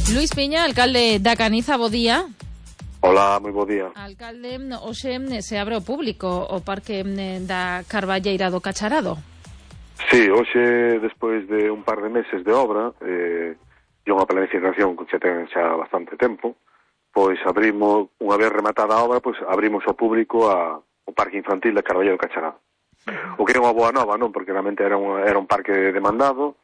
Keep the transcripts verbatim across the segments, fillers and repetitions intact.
Luís Piña, alcalde da Caniza, bo día. Hola, moi bo día. Alcalde, hoxe se abre ao público o parque da Carballeira do Cacharado. Sí, hoxe, despois de un par de meses de obra, eh, e unha planificación que xa ten xa bastante tempo, pois abrimos, unha vez rematada a obra, pois abrimos ao público a, o parque infantil da Carballeira do Cacharado. Uh-huh. O que é unha boa nova, non? Porque realmente era un, era un parque demandado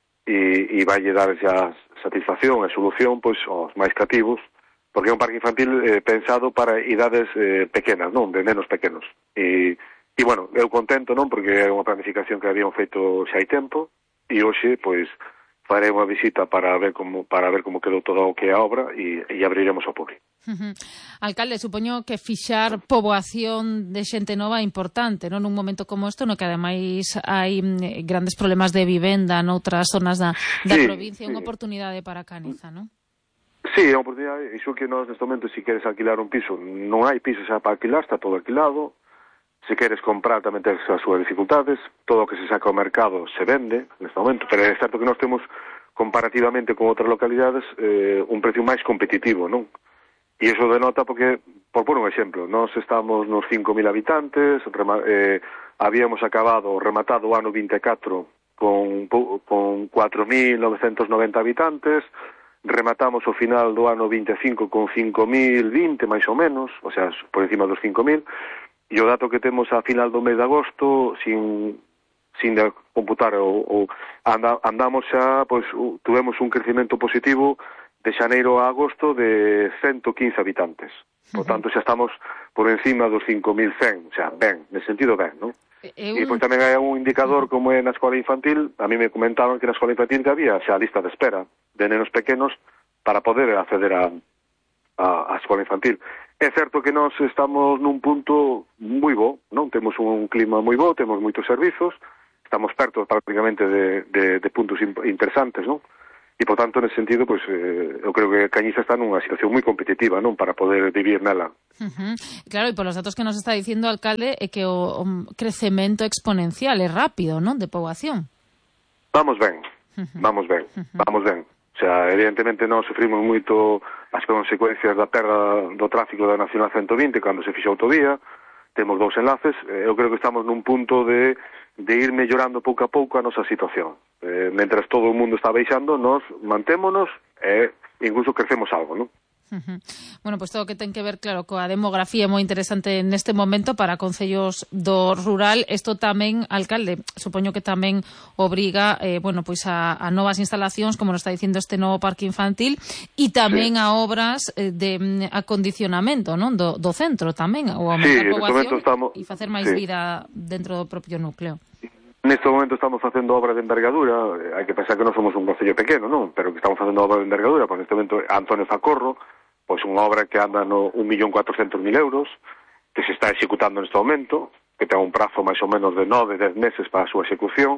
e, e vai dar xa satisfacción e solución pois aos máis cativos, porque é un parque infantil eh, pensado para idades eh, pequenas, non? De nenos pequenos. E, e bueno, eu contento, non? Porque é unha planificación que habían feito xa hai tempo e hoxe, pois, farei unha visita para ver como para ver como quedou todo o que é a obra e, e abriremos ao público. Uh-huh. Alcalde, supoño que fixar poboación de xente nova é importante, non? Nun momento como isto, no que ademais hai grandes problemas de vivenda noutras zonas da, da sí, provincia, sí. Unha oportunidade para Caniza, non? Sí, é unha oportunidade. Iso que nós neste momento, se queres alquilar un piso, non hai piso xa para alquilar, está todo alquilado. Se queres comprar tamén tens as súas dificultades. Todo o que se saca ao mercado se vende neste momento, pero é certo que nós temos comparativamente con outras localidades eh, un precio máis competitivo, non? E iso denota porque, por por un exemplo, nós estamos nos cinco mil habitantes, rema, eh, habíamos acabado, rematado o ano vinte e catro con, con cuatro mil novecentos noventa habitantes, rematamos o final do ano vinte e cinco con cinco mil vinte, máis ou menos, o sea, por encima dos cinco mil, e o dato que temos a final do mes de agosto, sin sin de computar, o, o anda, andamos xa, pois, tuvemos un crecimento positivo de xaneiro a agosto de ciento quince habitantes. Por tanto, xa estamos por encima dos cinco mil cen, o sea, ben, nesse sentido ben, non? E, un... e pois tamén hai un indicador como é na escola infantil. A mí me comentaban que na escola infantil que había xa a lista de espera de nenos pequenos para poder acceder a, a, a escola infantil. É certo que nós estamos nun punto moi bo, non? Temos un clima moi bo, temos moitos servizos, estamos perto prácticamente de, de, de puntos interesantes, non? E, por tanto, nesse sentido, pois, eh, eu creo que Cañiza está nunha situación moi competitiva, non? Para poder vivir nela. Uh-huh. Claro, e por os datos que nos está dicindo o alcalde é que o, o crecemento exponencial é rápido, non? De poboación. Vamos ben, uh-huh. vamos ben, uh-huh. vamos ben. O sea, evidentemente nós sufrimos moito as consecuencias da perda do tráfico da Nacional ciento vinte cando se fixou a autovía. Temos dous enlaces. Eu creo que estamos nun punto de, de ir mellorando pouco a pouco a nosa situación. Eh, mentras todo o mundo está baixando, nós mantémonos e incluso crecemos algo, non? Uh-huh. Bueno, pois pues todo o que ten que ver, claro, coa demografía é moi interesante neste momento para concellos do rural. Isto tamén, alcalde, supoño que tamén obriga, eh, bueno, pois pues a, a novas instalacións, como nos está dicindo este novo parque infantil, e tamén sí. a obras eh, de acondicionamento, non? Do, do centro tamén, ou aumentar sí, a poboación estamos... e facer máis sí. vida dentro do propio núcleo. Neste momento estamos facendo obra de envergadura. Hai que pensar que non somos un concello pequeno, non? Pero que estamos facendo obra de envergadura, pois neste momento Antonio Facorro, pois unha obra que anda no un millón cuatrocentos mil euros, que se está executando neste momento, que ten un prazo máis ou menos de nove, dez meses para a súa execución,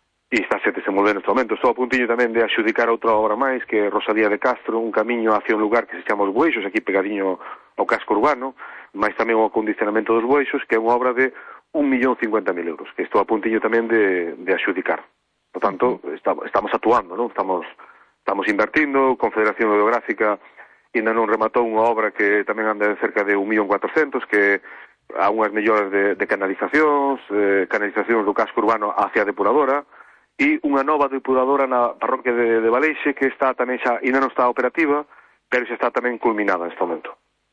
e está se desenvolver neste momento. Estou a puntillo tamén de axudicar outra obra máis, que é Rosalía de Castro, un camiño hacia un lugar que se chama Os Bueixos, aquí pegadiño ao casco urbano, máis tamén o acondicionamento dos Bueixos, que é unha obra de un millón cincuenta mil euros, que estou a puntillo tamén de, de axudicar. Por tanto, está, estamos actuando, non? Estamos, estamos invertindo. Confederación Hidrográfica ainda non rematou unha obra que tamén anda en cerca de un millón cuatrocentos, que há unhas melloras de, de canalizacións, eh, canalizacións do casco urbano hacia a depuradora, e unha nova depuradora na parroquia de, de Valeixe, que está tamén xa, ainda non está operativa, pero xa está tamén culminada neste momento.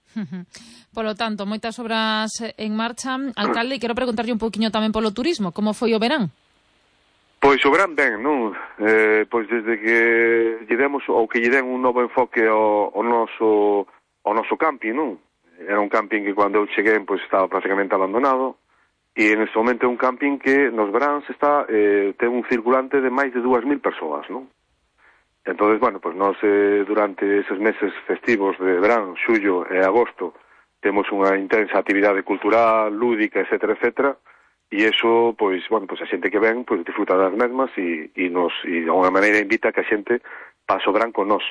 Polo tanto, moitas obras en marcha. Alcalde, quero preguntarlle un pouquiño tamén polo turismo. Como foi o verán? Pois o verán ben, non? Eh, pois desde que lle demos, ou que lle den un novo enfoque ao, ao, noso, ao noso camping, non? Era un camping que cando eu cheguei pois estaba prácticamente abandonado, e neste momento é un camping que nos veráns está, eh, ten un circulante de máis de dúas mil persoas, non? Entón, bueno, pois nós eh, durante eses meses festivos de verán, xullo e agosto, temos unha intensa actividade cultural, lúdica, etcétera, etcétera, e iso, pois, bueno, pois a xente que ven, pois disfruta das mesmas e, e nos, e de alguna maneira invita a que a xente pase o verán con nós.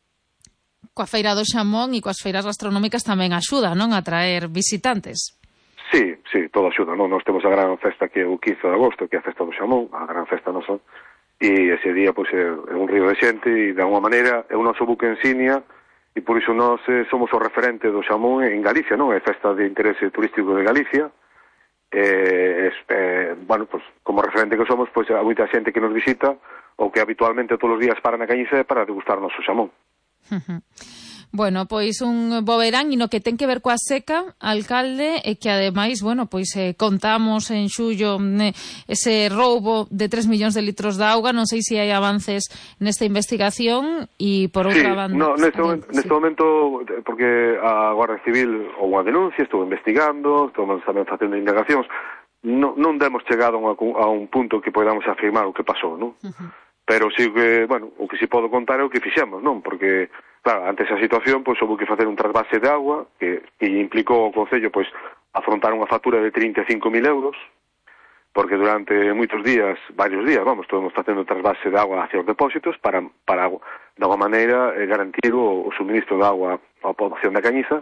Coa feira do xamón e coas feiras gastronómicas tamén axuda, non? A traer visitantes. Sí, sí, todo axuda, non? Nós temos a gran festa que é o quince de agosto, que é a festa do xamón, a gran festa nosa, e ese día pois é, é un río de xente e de alguma maneira é o noso buque insignia e por iso nós eh, somos o referente do xamón en Galicia, non? É festa de interese turístico de Galicia. Eh, eh, bueno, pues, como referente que somos, pois pues, hai moita xente que nos visita ou que habitualmente todos os días para na Cañiza para degustar noso xamón. Bueno, pois un bo verán e no que ten que ver coa seca, alcalde, e que ademais, bueno, pois eh, contamos en xullo eh, ese roubo de tres millóns de litros de auga, non sei se hai avances nesta investigación e por outra sí, banda... No, neste, momento, sí. neste momento, porque a Guardia Civil ou unha denuncia, estuvo investigando, estamos tamén facendo indagacións, non, non demos chegado a, a un punto que podamos afirmar o que pasou, non? Uh-huh. Pero sí que, bueno, o que sí podo contar é o que fixemos, non? Porque, claro, ante esa situación, pois, houve que facer un trasvase de agua que, que implicou ao Concello, pois, afrontar unha factura de trinta e cinco mil euros, porque durante moitos días, varios días, vamos, estuvemos facendo trasvase de agua hacia os depósitos para, para de alguma maneira, eh, garantir o, o suministro de agua á poboación da Cañiza,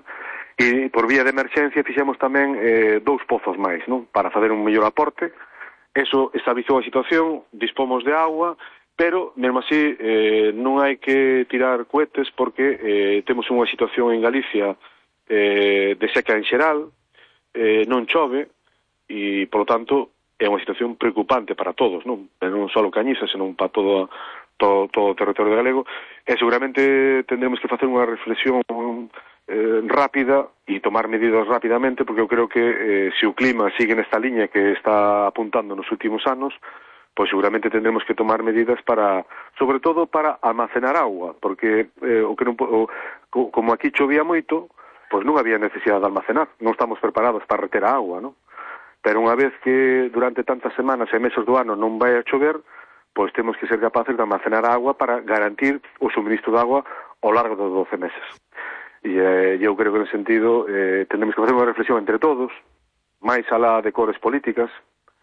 e por vía de emerxencia fixemos tamén eh, dous pozos máis, non? Para fazer un mellor aporte. Eso estabilizou a situación, dispomos de agua, pero, mesmo así, eh, non hai que tirar cohetes porque eh, temos unha situación en Galicia eh, de seca en xeral, eh, non chove, e, polo tanto, é unha situación preocupante para todos, non, non só Cañiza, senón para todo, todo, todo o territorio galego, e seguramente tendremos que facer unha reflexión eh, rápida e tomar medidas rapidamente, porque eu creo que eh, se o clima sigue nesta liña que está apuntando nos últimos anos, pois seguramente tendremos que tomar medidas para, sobre todo para almacenar agua, porque eh, o que non, o, como aquí chovía moito, pois non había necesidade de almacenar, non estamos preparados para reter a agua, non? Pero unha vez que durante tantas semanas e meses do ano non vai a chover, pois temos que ser capaces de almacenar agua para garantir o suministro de agua ao largo dos doce meses. E eh, eu creo que en ese sentido eh, tendremos que facer unha reflexión entre todos, máis alá de cores políticas.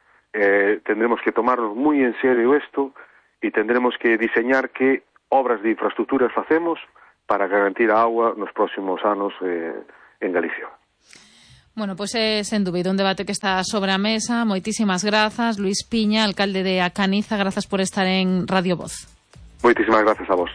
Eh, tendremos que tomarnos moi en serio isto e tendremos que diseñar que obras de infraestructuras facemos para garantir a agua nos próximos anos eh, en Galicia. Bueno, pois é sen dúbida un debate que está sobre a mesa. Moitísimas grazas, Luís Piña, alcalde de A Caniza, grazas por estar en Radio Voz. Moitísimas grazas a vos.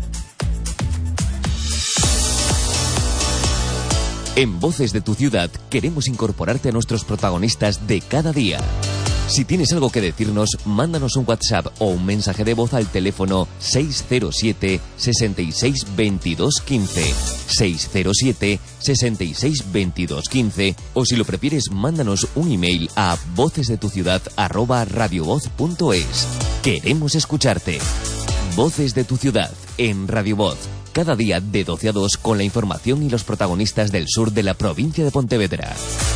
En Voces de tu Ciudad queremos incorporarte a nuestros protagonistas de cada día. Si tienes algo que decirnos, mándanos un WhatsApp o un mensaje de voz al teléfono seis cero siete, seis seis, veintidós, quince, seis cero siete, seis seis, veintidós, quince, o si lo prefieres, mándanos un email a vocesdetuciudad arroba radiovoz punto es. Queremos escucharte. Voces de tu Ciudad en Radio Voz. Cada día de doce a dos con la información y los protagonistas del sur de la provincia de Pontevedra.